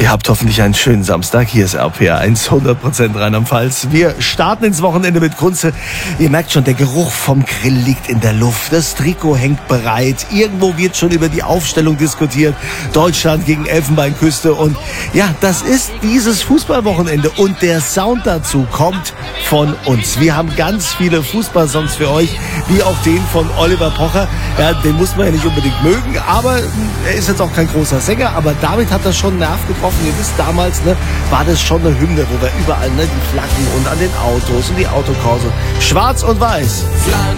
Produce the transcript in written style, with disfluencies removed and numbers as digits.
Ihr habt hoffentlich einen schönen Samstag. Hier ist RPR 100% Rheinland-Pfalz. Wir starten ins Wochenende mit Kunze. Ihr merkt schon, der Geruch vom Grill liegt in der Luft. Das Trikot hängt bereit. Irgendwo wird schon über die Aufstellung diskutiert. Deutschland gegen Elfenbeinküste. Und ja, das ist dieses Fußballwochenende. Und der Sound dazu kommt von uns. Wir haben ganz viele Fußballsongs für euch, wie auch den von Oliver Pocher. Ja, den muss man ja nicht unbedingt mögen, aber er ist jetzt auch kein großer Sänger. Aber damit hat er schon einen Nerv getroffen. Ihr wisst, damals war das schon eine Hymne, wo wir überall die Flaggen und an den Autos und die Autokurse schwarz und weiß.